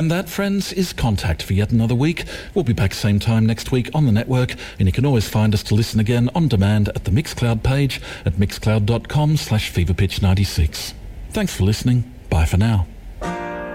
And that, friends, is Contact for yet another week. We'll be back same time next week on the network, and you can always find us to listen again on demand at the Mixcloud page at mixcloud.com/feverpitch96. Thanks for listening. Bye for now.